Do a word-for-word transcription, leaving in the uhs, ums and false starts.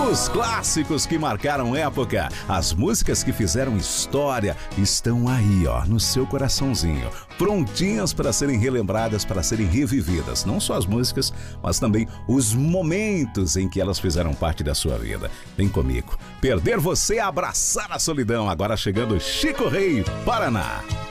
Os clássicos que marcaram época, as músicas que fizeram história, estão aí, ó, no seu coraçãozinho, prontinhas para serem relembradas, para serem revividas. Não só as músicas, mas também os momentos em que elas fizeram parte da sua vida. Vem comigo. Perder você, abraçar a solidão. Agora chegando Chico Rei, Paraná.